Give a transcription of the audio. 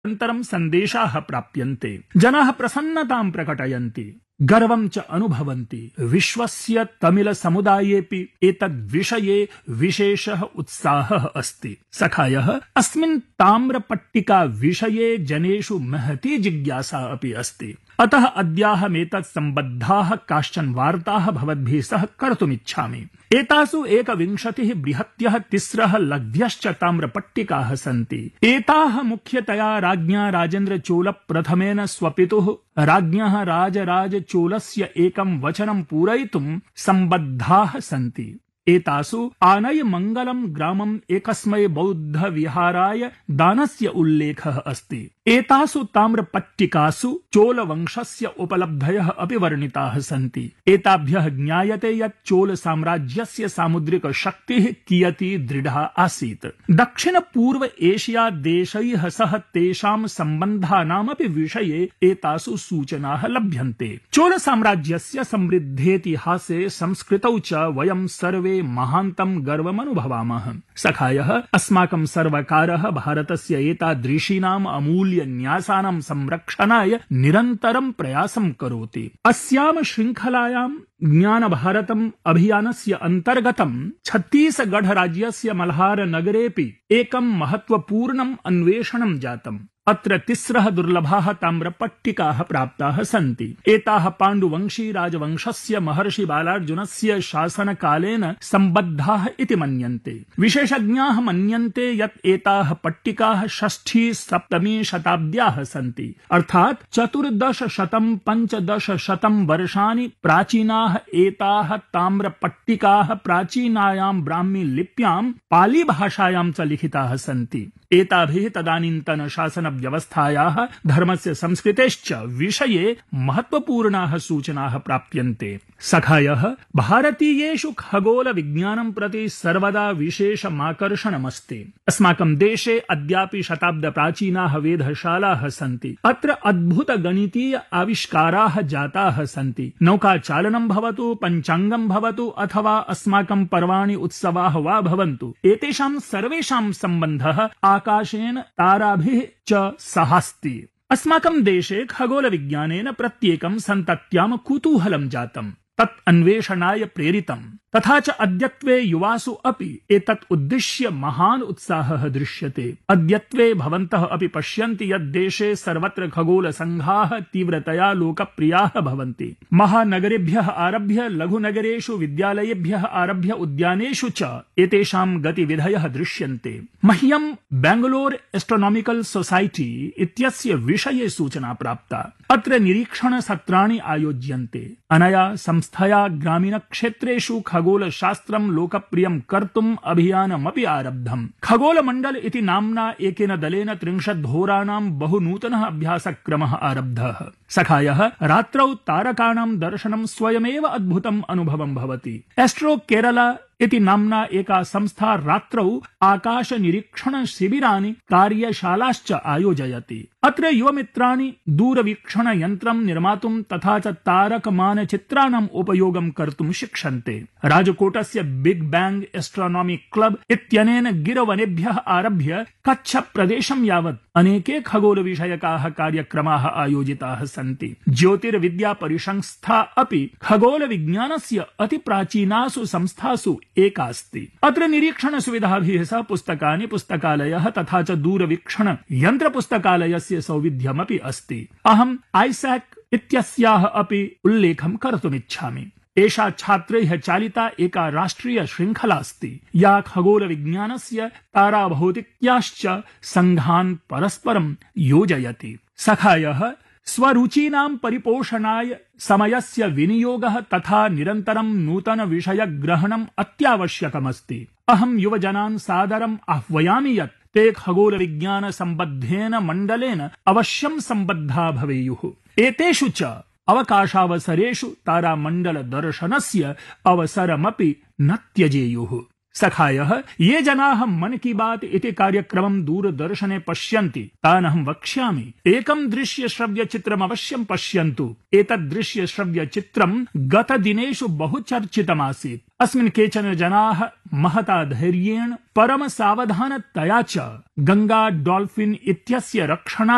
निरन्तरं सन्देशाः प्राप्यन्ते। जनाः प्रसन्नतां प्रकटयन्ति, गर्वं च अनुभवन्ति। विश्वस्य तमिल समुदायेऽपि एतद्विषये विशेषः उत्साहः अस्ति। सखायः, अस्मिन् ताम्रपट्टिका विषये जनेषु महती जिज्ञासा अपि अस्ति। अतः अद्याहमेतत् सम्बद्धाः काश्चन वार्ताः भवद्भिः सह कर्तुमिच्छामि। एतासु 21 बृहत्यः 3 लघ्व्यश्च ताम्रपट्टिकाः सन्ति। एताः मुख्यतया राज्ञा राजेन्द्रचोल प्रथमेन स्वपितुः राज्ञः राजराजचोलस्य एकं वचनं पूरयितुं सम्बद्धाः सन्ति। एतासु आनय मंगलम ग्रामम् एकस्मै बौद्ध विहाराय दानस्य उल्लेखः अस्ति। एतासु ताम्रपट्टिकासु चोल वंशस्य उपलब्धयः अपि वर्णिताः सन्ति। एताभ्यः ज्ञायते यत् चोल साम्राज्यस्य सामुद्रिक शक्तिः कियती दृढा आसीत्। दक्षिण पूर्व एशिया देशैः सह तेषां सम्बन्धानामपि विषये एतासु सूचनाः लभ्यन्ते। चोल साम्राज्यस्य समृद्धेतिहासे संस्कृतौ च वयं सर्वे महान्तं गर्वमनुभवामः। सखायः, अस्माकं सर्वकारः भारतस्य एतादृशीनाम् अमूल्य न्यासानां संरक्षणाय निरन्तरं प्रयासं करोति। अस्यां श्रृङ्खलायां ज्ञान भारतम् अभियानस्य अन्तर्गतं छत्तीसगढ़ राज्यस्य मल्हार नगरेऽपि एकं महत्वपूर्णम् अन्वेषणं जातम्। अत्र 3 दुर्लभाः ताम्रपट्टिकाः प्राप्ताः सन्ति। एताः पाण्डुवंशी राजवंशस्य महर्षि बालार्जुनस्य शासनकालेन सम्बद्धाः इति मन्यन्ते। विशेषज्ञाः मन्यन्ते यत् एताः पट्टिकाः 6ठी-7मी शताब्द्याः सन्ति, अर्थात् 1400-1500 वर्षाणि प्राचीनाः एताः ताम्रपट्टिकाः प्राचीनायां ब्राह्मी लिप्यां पाली भाषायां च लिखिताः सन्ति। एताभिः तदानीन्तन शासन व्यवस्थायाः धर्मस्य संस्कृतेश्च विषये महत्वपूर्णाः सूचनाः प्राप्यन्ते। सखायः, भारतीयेषु खगोल विज्ञानं प्रति सर्वदा विशेषमाकर्षणमस्ति। अस्माकं देशे अद्यापि शताब्द प्राचीनाः वेधशालाः सन्ति। अत्र अद्भुत गणितीय आविष्काराः जाताः सन्ति। नौकाचालनं भवतु, पञ्चाङ्गं भवतु अथवा अस्माकं पर्वाणि उत्सवाः वा भवन्तु, एतेषां सर्वेषां सम्बन्धः आकाशेन ताराभिः च सहास्ति। अस्माकं देशे खगोल विज्ञानेन प्रत्येकं सन्तत्यां कुतूहलं जातम्, तत् अन्वेषणाय प्रेरितम्। तथा च अद्यत्वे युवासु अपि एतत् उद्दिश्य महान् उत्साहः दृश्यते। अद्यत्वे भवन्तः अपि पश्यन्ति यत् देशे सर्वत्र खगोल संघाः तीव्रतया लोकप्रियाः भवन्ति। महानगरेभ्यः आरभ्य लघुनगरेषु, विद्यालयेभ्यः आरभ्य उद्यानेषु च एतेषां गतिविधयः दृश्यन्ते। मह्यं बेंगलोर एस्ट्रोनॉमिकल सोसाइटी इत्यस्य विषये सूचना प्राप्ता। अत्र निरीक्षण सत्राणि आयोज्यन्ते। अनया संस्थया ग्रामीणक्षेत्रेषु खगोल शास्त्रं लोकप्रियं कर्तुम् अभियानमपि आरब्धम्। खगोल मण्डल इति नाम्ना एकेन दलेन 30 होराणां बहु नूतनः अभ्यासक्रमः आरब्धः। सखायः, रात्रौ तारकाणां दर्शनं स्वयमेव अद्भुतम् अनुभवं भवति। एस्ट्रो केरला इति नाम्ना एका संस्था रात्रौ आकाश निरीक्षण शिबिराणि, कार्यशालाश्च आयोजयति। अत्र युवमित्राणि दूरवीक्षण यन्त्रं निर्मातुं तथा च तारकमानचित्राणाम् उपयोगं कर्तुं शिक्षन्ते। राजकोटस्य बिग बैंग एस्ट्रोनॉमी क्लब इत्यनेन गिरवनेभ्यः आरभ्य कच्छ प्रदेशं यावत् अनेके खगोल विषयकाः कार्यक्रमाः आयोजिताः सन्ति। ज्योतिर्विद्या परिसंस्था अपि खगोल विज्ञानस्य अति प्राचीनासु संस्थासु एका अस्ति। अत्र निरीक्षण सुविधाभिः सह पुस्तकानि, पुस्तकालयः तथा च दूरवीक्षण यन्त्र पुस्तकालयस्य सौविध्यमपि अस्ति। अहम् आईसैक इत्यस्याः अपि उल्लेखं कर्तुमिच्छामि। एषा छात्रैः चालिता एका राष्ट्रिय श्रृङ्खला अस्ति, या खगोल विज्ञानस्य, ताराभौतिक्याश्च संघान् परस्परं योजयति। सखायः, स्वरुचीनां परिपोषणाय समयस्य विनियोगः तथा निरन्तरं नूतन विषयग्रहणम् अत्यावश्यकमस्ति। अहं युवजनान् सादरम् आह्वयामि यत् ते खगोल विज्ञान सम्बद्धेन मण्डलेन अवश्यं सम्बद्धा भवेयुः। एतेषु च अवकाशावसरेषु तारामण्डल दर्शनस्य अवसरमपि न त्यजेयुः। सखायः, ये जनाः मन की बात इति कार्यक्रमं दूरदर्शने पश्यन्ति, तान् अहं वक्ष्यामि, एकं दृश्यश्रव्यचित्रम् अवश्यं पश्यन्तु। एतत् दृश्यश्रव्यचित्रं गतदिनेषु बहु चर्चितमासीत्। अस्मिन् केचन जनाः महता धैर्येण, परम सावधानतया च गंगा डॉल्फिन इत्यस्य रक्षणाय